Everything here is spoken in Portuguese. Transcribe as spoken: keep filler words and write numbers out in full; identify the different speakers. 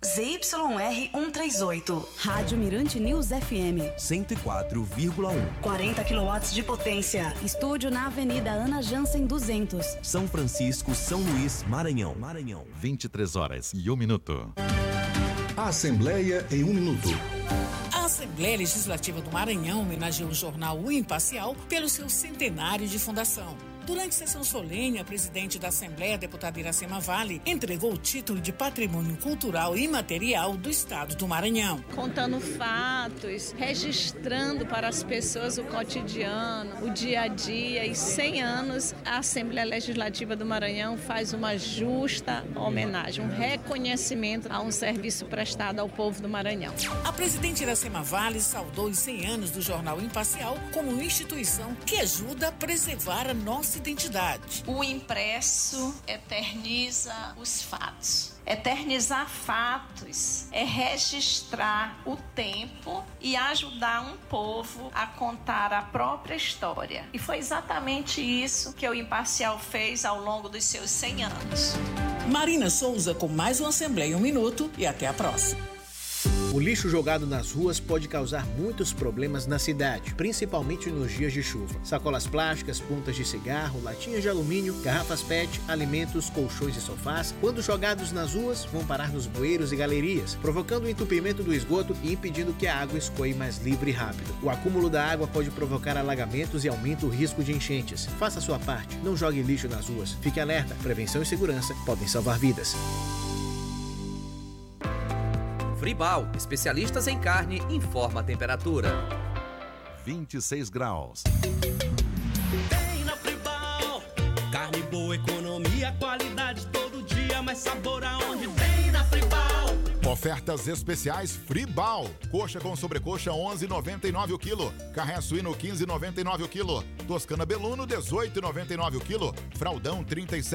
Speaker 1: Z Y R cento e trinta e oito.
Speaker 2: Rádio Mirante News F M.
Speaker 3: cento e quatro vírgula um.
Speaker 1: quarenta quilowatts de potência.
Speaker 2: Estúdio na Avenida Ana Jansen duzentos.
Speaker 3: São Francisco, São Luís, Maranhão. Maranhão.
Speaker 4: vinte e três horas e um minuto.
Speaker 5: Assembleia em um minuto.
Speaker 6: A Assembleia Legislativa do Maranhão homenageou o jornal O Imparcial pelo seu centenário de fundação. Durante sessão solene, a presidente da Assembleia, a deputada Iracema Vale, entregou o título de Patrimônio Cultural Imaterial do Estado do Maranhão.
Speaker 7: Contando fatos, registrando para as pessoas o cotidiano, o dia a dia. E cem anos, a Assembleia Legislativa do Maranhão faz uma justa homenagem, um reconhecimento a um serviço prestado ao povo do Maranhão.
Speaker 6: A presidente Iracema Vale saudou os cem anos do jornal Imparcial como uma instituição que ajuda a preservar a nossa identidade.
Speaker 8: O impresso eterniza os fatos. Eternizar fatos é registrar o tempo e ajudar um povo a contar a própria história. E foi exatamente isso que o Imparcial fez ao longo dos seus cem anos.
Speaker 6: Marina Souza com mais uma Assembleia em um minuto e até a próxima.
Speaker 9: O lixo jogado nas ruas pode causar muitos problemas na cidade, principalmente nos dias de chuva. Sacolas plásticas, pontas de cigarro, latinhas de alumínio, garrafas P E T, alimentos, colchões e sofás, quando jogados nas ruas, vão parar nos bueiros e galerias, provocando o entupimento do esgoto e impedindo que a água escoe mais livre e rápido. O acúmulo da água pode provocar alagamentos e aumenta o risco de enchentes. Faça a sua parte, não jogue lixo nas ruas. Fique alerta, prevenção e segurança podem salvar vidas.
Speaker 10: Fribal, especialistas em carne, informa a temperatura.
Speaker 4: vinte e seis graus.
Speaker 11: Tem na Fribal, carne boa, economia, qualidade todo dia, mais sabor aonde tem na Fribal.
Speaker 12: Ofertas especiais Fribal. Coxa com sobrecoxa onze reais e noventa e nove centavos o quilo. Carré suíno quinze reais e noventa e nove centavos o quilo. Toscana Beluno dezoito reais e noventa e nove centavos o quilo. Fraldão trinta e sete